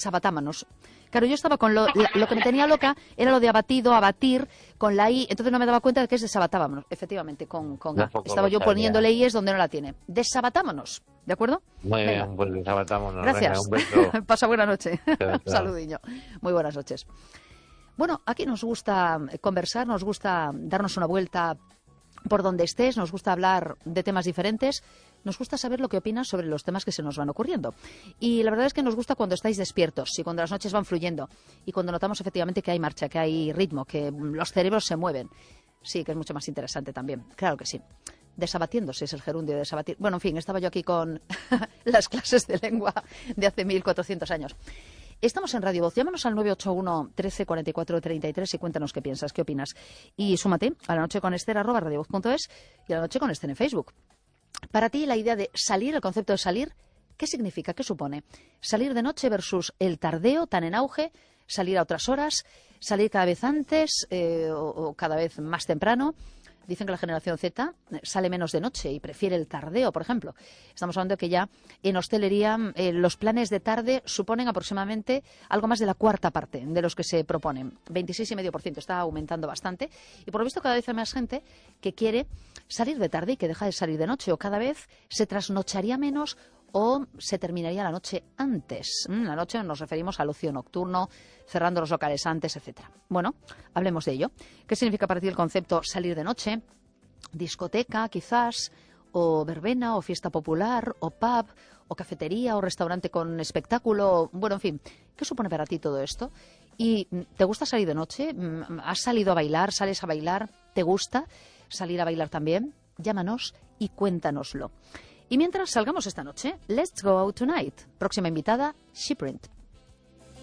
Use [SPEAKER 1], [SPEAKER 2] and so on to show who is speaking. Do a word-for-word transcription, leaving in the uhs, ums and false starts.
[SPEAKER 1] desabatámonos. Claro, yo estaba con lo, la, lo que me tenía loca era lo de abatido, abatir, con la I, entonces no me daba cuenta de que es desabatámonos, efectivamente, con, con A. Estaba yo poniéndole I es donde no la tiene. Desabatámonos, ¿de acuerdo?
[SPEAKER 2] Muy
[SPEAKER 1] Venga.
[SPEAKER 2] bien, pues desabatámonos.
[SPEAKER 1] Gracias.
[SPEAKER 2] Venga, un beso.
[SPEAKER 1] Pasa buena noche.
[SPEAKER 2] Chao,
[SPEAKER 1] Un saludillo. Muy buenas noches. Bueno, aquí nos gusta conversar, nos gusta darnos una vuelta por donde estés, nos gusta hablar de temas diferentes, nos gusta saber lo que opinas sobre los temas que se nos van ocurriendo. Y la verdad es que nos gusta cuando estáis despiertos y cuando las noches van fluyendo y cuando notamos efectivamente que hay marcha, que hay ritmo, que los cerebros se mueven. Sí, que es mucho más interesante también, claro que sí. Desabatiéndose es el gerundio de desabatir. Bueno, en fin, estaba yo aquí con las clases de lengua de hace mil cuatrocientos años. Estamos en Radio Voz. Llámanos al nueve ocho uno, trece, cuarenta y cuatro, treinta y tres y cuéntanos qué piensas, qué opinas. Y súmate a la noche con Esther, arroba radiovoz punto es y a la noche con Esther en Facebook. Para ti, la idea de salir, el concepto de salir, ¿qué significa? ¿Qué supone? Salir de noche versus el tardeo tan en auge, salir a otras horas, salir cada vez antes eh, o, o cada vez más temprano. Dicen que la generación Z sale menos de noche y prefiere el tardeo, por ejemplo. Estamos hablando de que ya en hostelería eh, los planes de tarde suponen aproximadamente algo más de la cuarta parte de los que se proponen. veintiséis coma cinco por ciento, está aumentando bastante. Y por lo visto cada vez hay más gente que quiere salir de tarde y que deja de salir de noche. O cada vez se trasnocharía menos o se terminaría la noche antes. La noche nos referimos al ocio nocturno, cerrando los locales antes, etcétera. Bueno, hablemos de ello. ¿Qué significa para ti el concepto salir de noche? Discoteca, quizás, o verbena, o fiesta popular, o pub, o cafetería, o restaurante con espectáculo. Bueno, en fin, ¿qué supone para ti todo esto? ¿Y te gusta salir de noche? ¿Has salido a bailar? ¿Sales a bailar? ¿Te gusta salir a bailar también? Llámanos y cuéntanoslo. Y mientras salgamos esta noche, Let's Go Out Tonight. Próxima invitada, Sheprint.